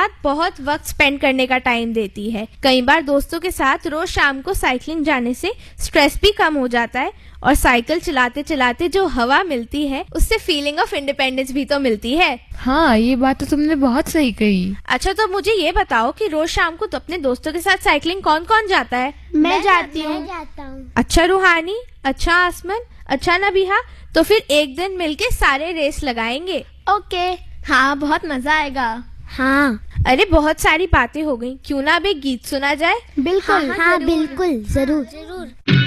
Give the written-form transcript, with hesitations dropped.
साथ बहुत वक्त स्पेंड करने का टाइम देती है। कई बार दोस्तों के साथ रोज शाम को साइकिलिंग जाने से स्ट्रेस भी कम हो जाता है और साइकिल चलाते चलाते जो हवा मिलती है उससे फीलिंग ऑफ इंडिपेंडेंस भी तो मिलती है। हाँ, ये बात तो तुमने बहुत सही कही। अच्छा, तो मुझे ये बताओ कि रोज शाम को तो अपने दोस्तों के साथ साइकिलिंग कौन कौन जाता है? मैं जाती हूँ। अच्छा रूहानी, अच्छा आसमान, अच्छा नबीहा, तो फिर एक दिन मिलके सारे रेस लगाएंगे। ओके। हाँ, बहुत मजा आएगा। हाँ। अरे बहुत सारी बातें हो गई, क्यों ना अब एक गीत सुना जाए? बिल्कुल। हाँ, बिल्कुल, जरूर।